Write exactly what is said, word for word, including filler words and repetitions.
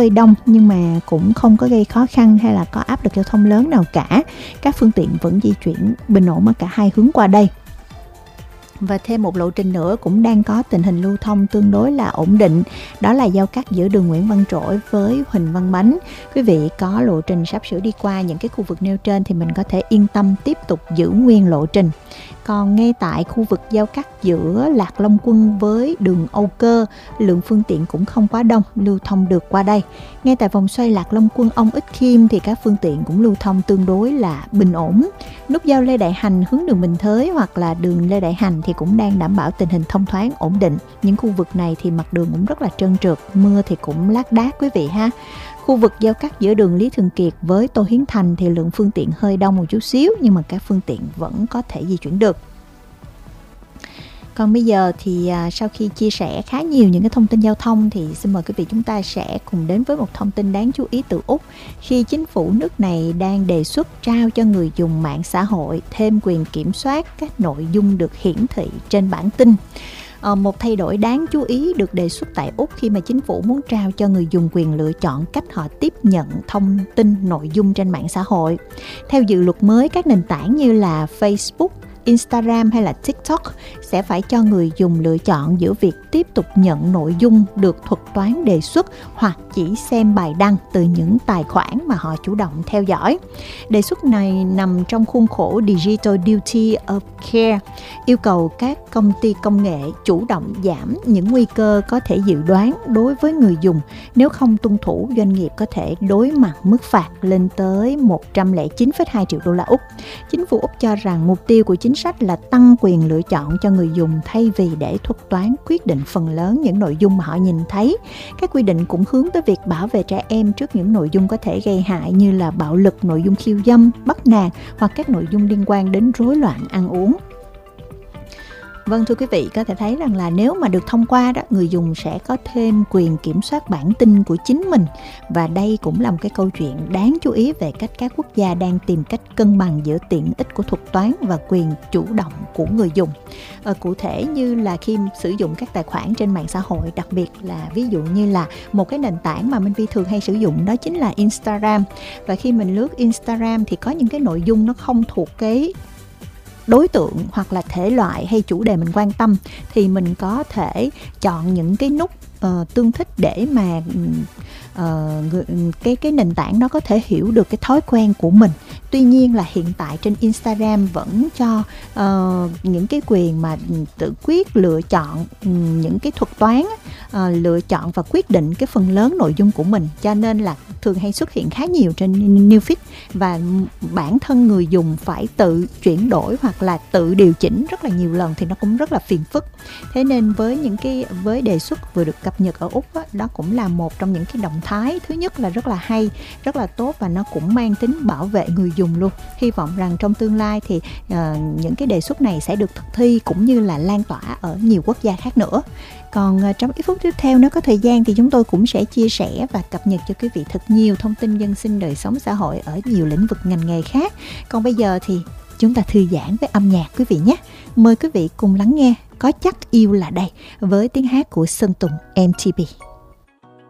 hơi đông nhưng mà cũng không có gây khó khăn hay là có áp lực giao thông lớn nào cả. Các phương tiện vẫn di chuyển bình ổn ở cả hai hướng qua đây. Và thêm một lộ trình nữa cũng đang có tình hình lưu thông tương đối là ổn định, đó là giao cắt giữa đường Nguyễn Văn Trỗi với Huỳnh Văn Bánh. Quý vị có lộ trình sắp sửa đi qua những cái khu vực nêu trên thì mình có thể yên tâm tiếp tục giữ nguyên lộ trình. Còn ngay tại khu vực giao cắt giữa Lạc Long Quân với đường Âu Cơ, lượng phương tiện cũng không quá đông, lưu thông được qua đây. Ngay tại vòng xoay Lạc Long Quân Ông Ích Khiêm thì các phương tiện cũng lưu thông tương đối là bình ổn. Nút giao Lê Đại Hành hướng đường Bình Thới hoặc là đường Lê Đại Hành thì cũng đang đảm bảo tình hình thông thoáng ổn định. Những khu vực này thì mặt đường cũng rất là trơn trượt, mưa thì cũng lác đác quý vị ha. Khu vực giao cắt giữa đường Lý Thường Kiệt với Tô Hiến Thành thì lượng phương tiện hơi đông một chút xíu, nhưng mà các phương tiện vẫn có thể di chuyển được. Còn bây giờ thì à, sau khi chia sẻ khá nhiều những cái thông tin giao thông thì xin mời quý vị chúng ta sẽ cùng đến với một thông tin đáng chú ý từ Úc, khi chính phủ nước này đang đề xuất trao cho người dùng mạng xã hội thêm quyền kiểm soát các nội dung được hiển thị trên bản tin. À, một thay đổi đáng chú ý được đề xuất tại Úc khi mà chính phủ muốn trao cho người dùng quyền lựa chọn cách họ tiếp nhận thông tin nội dung trên mạng xã hội. Theo dự luật mới, các nền tảng như là Facebook, Instagram hay là TikTok sẽ phải cho người dùng lựa chọn giữa việc tiếp tục nhận nội dung được thuật toán đề xuất hoặc chỉ xem bài đăng từ những tài khoản mà họ chủ động theo dõi. Đề xuất này nằm trong khuôn khổ Digital Duty of Care, yêu cầu các công ty công nghệ chủ động giảm những nguy cơ có thể dự đoán đối với người dùng. Nếu không tuân thủ, doanh nghiệp có thể đối mặt mức phạt lên tới một trăm lẻ chín phẩy hai triệu đô la Úc. Chính phủ Úc cho rằng mục tiêu của chính sách là tăng quyền lựa chọn cho người dùng thay vì để thuật toán quyết định phần lớn những nội dung mà họ nhìn thấy. Các quy định cũng hướng tới việc bảo vệ trẻ em trước những nội dung có thể gây hại như là bạo lực, nội dung khiêu dâm, bắt nạt hoặc các nội dung liên quan đến rối loạn ăn uống. Vâng, thưa quý vị, có thể thấy rằng là nếu mà được thông qua đó, người dùng sẽ có thêm quyền kiểm soát bản tin của chính mình. Và đây cũng là một cái câu chuyện đáng chú ý về cách các quốc gia đang tìm cách cân bằng giữa tiện ích của thuật toán và quyền chủ động của người dùng. À, cụ thể như là khi sử dụng các tài khoản trên mạng xã hội, đặc biệt là ví dụ như là một cái nền tảng mà Minh Vi thường hay sử dụng đó chính là Instagram. Và khi mình lướt Instagram thì có những cái nội dung nó không thuộc cái đối tượng hoặc là thể loại hay chủ đề mình quan tâm thì mình có thể chọn những cái nút uh, tương thích để mà uh, cái cái nền tảng đó có thể hiểu được cái thói quen của mình. Tuy nhiên là hiện tại trên Instagram vẫn cho uh, những cái quyền mà tự quyết lựa chọn um, những cái thuật toán uh, lựa chọn và quyết định cái phần lớn nội dung của mình, cho nên là thường hay xuất hiện khá nhiều trên new feed và bản thân người dùng phải tự chuyển đổi hoặc là tự điều chỉnh rất là nhiều lần thì nó cũng rất là phiền phức. Thế nên với những cái với đề xuất vừa được cập nhật ở Úc đó, đó cũng là một trong những cái động thái thứ nhất là rất là hay, rất là tốt và nó cũng mang tính bảo vệ người dùng luôn. Hy vọng rằng trong tương lai thì uh, những cái đề xuất này sẽ được thực thi cũng như là lan tỏa ở nhiều quốc gia khác nữa. Còn uh, trong ít phút tiếp theo nếu có thời gian thì chúng tôi cũng sẽ chia sẻ và cập nhật cho quý vị thật nhiều thông tin dân sinh đời sống xã hội ở nhiều lĩnh vực ngành nghề khác. Còn bây giờ thì chúng ta thư giãn với âm nhạc quý vị nhé. Mời quý vị cùng lắng nghe Có Chắc Yêu Là Đây với tiếng hát của Sơn Tùng em tê pê.